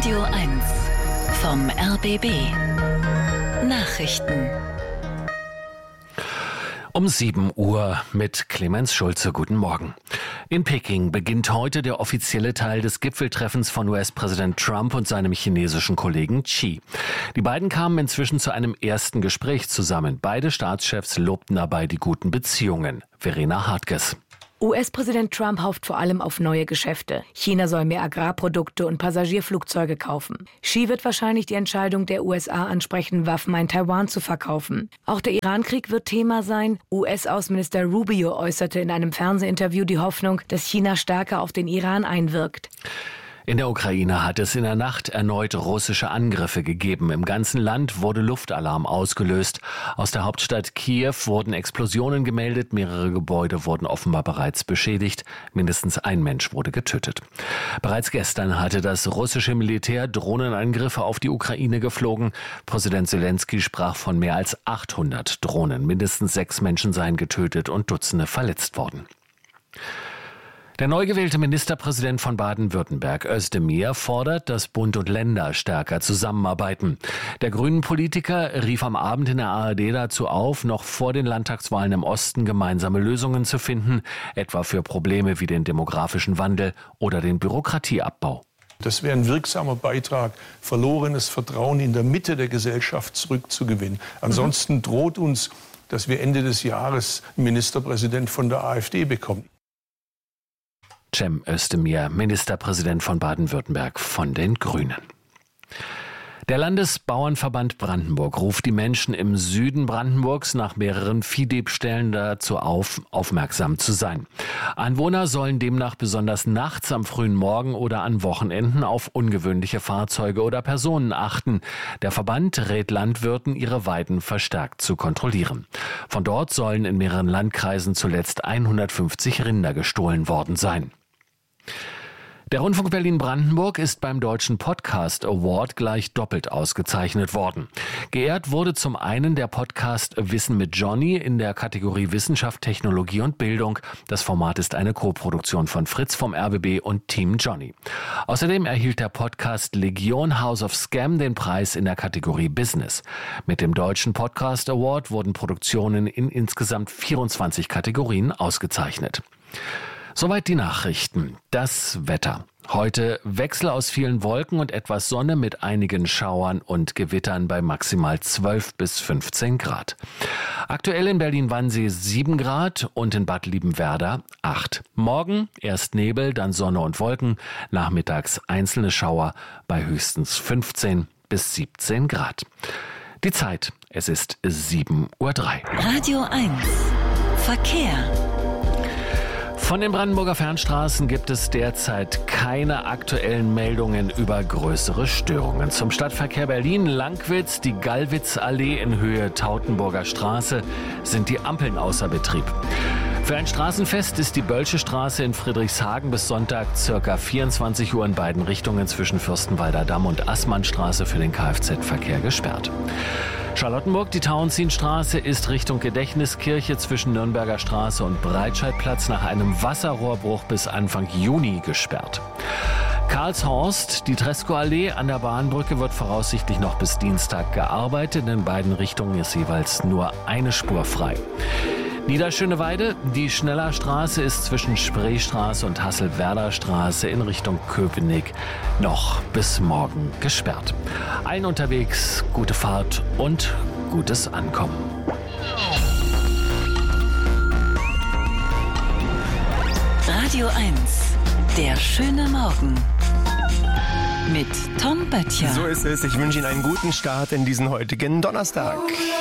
Radio 1 vom RBB Nachrichten. Um 7 Uhr mit Clemens Schulze. Guten Morgen. In Peking beginnt heute der offizielle Teil des Gipfeltreffens von US-Präsident Trump und seinem chinesischen Kollegen Xi. Die beiden kamen inzwischen zu einem ersten Gespräch zusammen. Beide Staatschefs lobten dabei die guten Beziehungen. Verena Hartges. US-Präsident Trump hofft vor allem auf neue Geschäfte. China soll mehr Agrarprodukte und Passagierflugzeuge kaufen. Xi wird wahrscheinlich die Entscheidung der USA ansprechen, Waffen an Taiwan zu verkaufen. Auch der Irankrieg wird Thema sein. US-Außenminister Rubio äußerte in einem Fernsehinterview die Hoffnung, dass China stärker auf den Iran einwirkt. In der Ukraine hat es in der Nacht erneut russische Angriffe gegeben. Im ganzen Land wurde Luftalarm ausgelöst. Aus der Hauptstadt Kiew wurden Explosionen gemeldet. Mehrere Gebäude wurden offenbar bereits beschädigt. Mindestens ein Mensch wurde getötet. Bereits gestern hatte das russische Militär Drohnenangriffe auf die Ukraine geflogen. Präsident Zelensky sprach von mehr als 800 Drohnen. Mindestens 6 Menschen seien getötet und Dutzende verletzt worden. Der neu gewählte Ministerpräsident von Baden-Württemberg, Özdemir, fordert, dass Bund und Länder stärker zusammenarbeiten. Der Grünen-Politiker rief am Abend in der ARD dazu auf, noch vor den Landtagswahlen im Osten gemeinsame Lösungen zu finden, etwa für Probleme wie den demografischen Wandel oder den Bürokratieabbau. Das wäre ein wirksamer Beitrag, verlorenes Vertrauen in der Mitte der Gesellschaft zurückzugewinnen. Ansonsten droht uns, dass wir Ende des Jahres einen Ministerpräsident von der AfD bekommen. Cem Özdemir, Ministerpräsident von Baden-Württemberg von den Grünen. Der Landesbauernverband Brandenburg ruft die Menschen im Süden Brandenburgs nach mehreren Viehdiebstählen dazu auf, aufmerksam zu sein. Anwohner sollen demnach besonders nachts, am frühen Morgen oder an Wochenenden auf ungewöhnliche Fahrzeuge oder Personen achten. Der Verband rät Landwirten, ihre Weiden verstärkt zu kontrollieren. Von dort sollen in mehreren Landkreisen zuletzt 150 Rinder gestohlen worden sein. Der Rundfunk Berlin-Brandenburg ist beim Deutschen Podcast Award gleich doppelt ausgezeichnet worden. Geehrt wurde zum einen der Podcast Wissen mit Johnny in der Kategorie Wissenschaft, Technologie und Bildung. Das Format ist eine Koproduktion von Fritz vom RBB und Team Johnny. Außerdem erhielt der Podcast Legion House of Scam den Preis in der Kategorie Business. Mit dem Deutschen Podcast Award wurden Produktionen in insgesamt 24 Kategorien ausgezeichnet. Soweit die Nachrichten. Das Wetter. Heute Wechsel aus vielen Wolken und etwas Sonne mit einigen Schauern und Gewittern bei maximal 12 bis 15 Grad. Aktuell in Berlin-Wannsee 7 Grad und in Bad Liebenwerda 8. Morgen erst Nebel, dann Sonne und Wolken. Nachmittags einzelne Schauer bei höchstens 15 bis 17 Grad. Die Zeit, es ist 7:03 Uhr. Radio 1 Verkehr. Von den Brandenburger Fernstraßen gibt es derzeit keine aktuellen Meldungen über größere Störungen. Zum Stadtverkehr Berlin-Lankwitz, die Gallwitzallee in Höhe Tautenburger Straße sind die Ampeln außer Betrieb. Für ein Straßenfest ist die Bölsche Straße in Friedrichshagen bis Sonntag ca. 24 Uhr in beiden Richtungen zwischen Fürstenwalder Damm und Assmannstraße für den Kfz-Verkehr gesperrt. Charlottenburg, die Tauentzienstraße ist Richtung Gedächtniskirche zwischen Nürnberger Straße und Breitscheidplatz nach einem Wasserrohrbruch bis Anfang Juni gesperrt. Karlshorst, die Tresco-Allee an der Bahnbrücke wird voraussichtlich noch bis Dienstag gearbeitet. In beiden Richtungen ist jeweils nur eine Spur frei. Niederschöneweide, die Schnellerstraße ist zwischen Spreestraße und Hasselwerder Straße in Richtung Köpenick noch bis morgen gesperrt. Allen unterwegs gute Fahrt und gutes Ankommen. Radio 1, der schöne Morgen. Mit Tom Böttcher. So ist es. Ich wünsche Ihnen einen guten Start in diesen heutigen Donnerstag.